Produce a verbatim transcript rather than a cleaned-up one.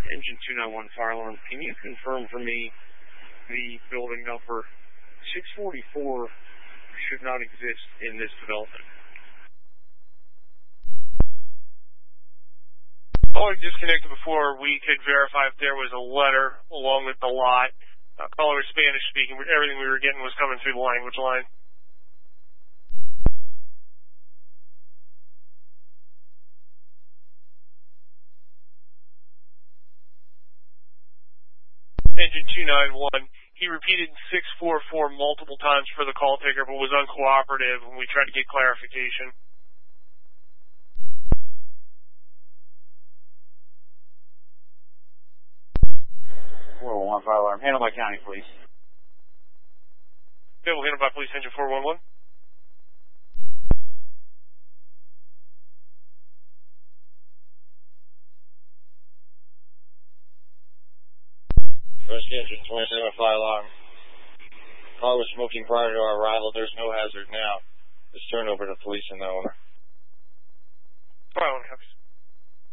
Engine two nine one fire alarm. Can you confirm for me the building number six forty-four should not exist in this development? Caller disconnected before we could verify if there was a letter along with the lot. Uh, caller was Spanish speaking. Everything we were getting was coming through the language line. Engine two nine one, he repeated six four four multiple times for the call taker, but was uncooperative when we tried to get clarification. four one one fire alarm. Handled by county police. Okay, we'll handle by police engine four one one. First engine twenty-seven fire alarm. Car was smoking prior to our arrival. There's no hazard now. It's turned over to police and the owner. Fire alarm, copies.